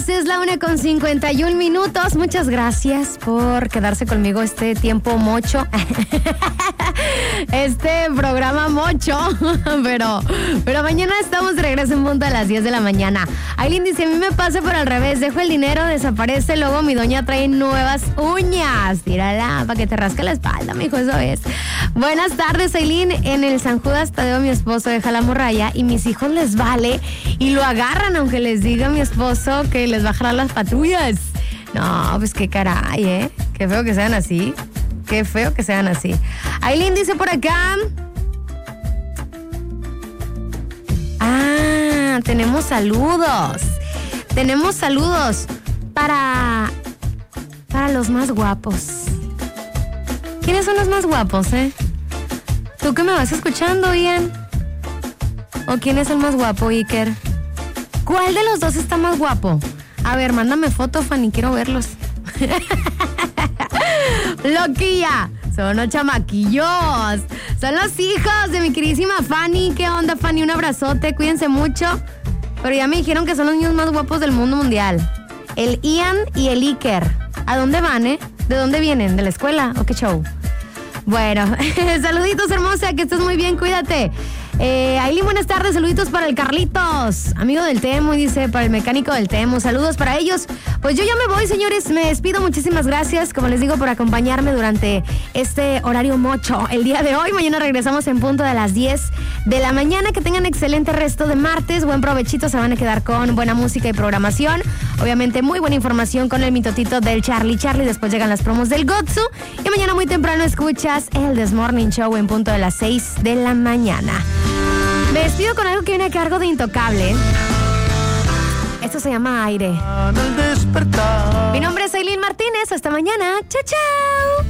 Es la 1:51. Muchas gracias por quedarse conmigo este tiempo mocho. Este programa mocho. Pero mañana estamos de regreso en punto a las 10 de la mañana. Aileen dice, a mí me pasa por al revés. Dejo el dinero, desaparece, luego mi doña trae nuevas uñas. Tírala para que te rasque la espalda, mijo, eso es. Buenas tardes, Aileen. En el San Judas Tadeo mi esposo deja la morralla y mis hijos les vale y lo agarran aunque les diga mi esposo que les va a jalar las patrullas. No, pues qué caray, ¿eh? Qué feo que sean así. Qué feo que sean así. Aileen dice por acá. Tenemos saludos. Tenemos saludos para los más guapos. ¿Quiénes son los más guapos, ¿Tú que me vas escuchando, Ian? ¿O quién es el más guapo, Iker? ¿Cuál de los dos está más guapo? A ver, mándame foto, Fanny, quiero verlos. Loquilla, son los chamaquillos. Son los hijos de mi queridísima Fanny. ¿Qué onda, Fanny? Un abrazote, cuídense mucho. Pero ya me dijeron que son los niños más guapos del mundo mundial. El Ian y el Iker. ¿A dónde van, ¿De dónde vienen? ¿De la escuela? ¿O qué show? Bueno, saluditos, hermosa, que estés muy bien, cuídate. Aileen, buenas tardes, saluditos para el Carlitos, amigo del Temo, y dice, para el mecánico del Temo, saludos para ellos. Pues yo ya me voy, señores, me despido, muchísimas gracias, como les digo, por acompañarme durante este horario mocho el día de hoy. Mañana regresamos en punto de las 10 de la mañana, que tengan excelente resto de martes, buen provechito, se van a quedar con buena música y programación, obviamente muy buena información con el mitotito del Charlie, después llegan las promos del Gotsu, y mañana muy temprano escuchas el This Morning Show en punto de las 6 de la mañana. Me despido con algo que viene a cargo de Intocable. Esto se llama Aire. Mi nombre es Aileen Martínez. Hasta mañana. Chao, chao.